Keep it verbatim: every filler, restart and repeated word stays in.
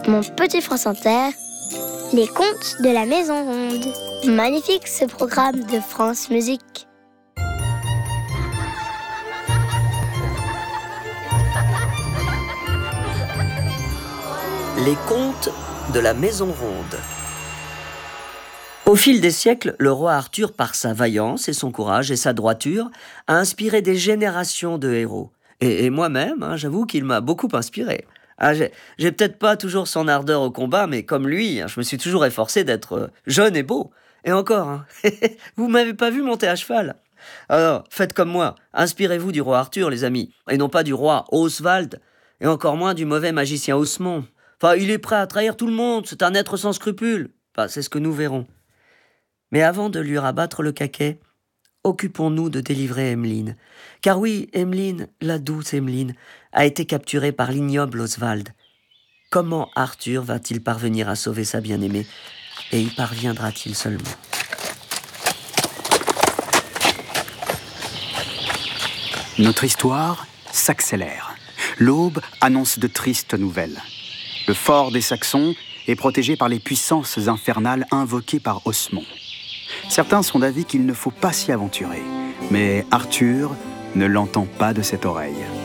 Mon petit France Inter, les contes de la Maison Ronde. Magnifique ce programme de France Musique. Les contes de la Maison Ronde. Au fil des siècles, le roi Arthur, par sa vaillance et son courage et sa droiture, a inspiré des générations de héros. Et, et moi-même, hein, j'avoue qu'il m'a beaucoup inspiré. Ah, j'ai, j'ai peut-être pas toujours son ardeur au combat, mais comme lui, hein, je me suis toujours efforcé d'être euh, jeune et beau. Et encore, hein, vous m'avez pas vu monter à cheval. Alors, faites comme moi, inspirez-vous du roi Arthur, les amis, et non pas du roi Oswald, et encore moins du mauvais magicien Osmond. Enfin, il est prêt à trahir tout le monde, c'est un être sans scrupules. Enfin, c'est ce que nous verrons. Mais avant de lui rabattre le caquet, occupons-nous de délivrer Emmeline. Car oui, Emmeline, la douce Emmeline, a été capturée par l'ignoble Oswald. Comment Arthur va-t-il parvenir à sauver sa bien-aimée? Et y parviendra-t-il seulement? Notre histoire s'accélère. L'aube annonce de tristes nouvelles. Le fort des Saxons est protégé par les puissances infernales invoquées par Osmond. Certains sont d'avis qu'il ne faut pas s'y aventurer, mais Arthur ne l'entend pas de cette oreille.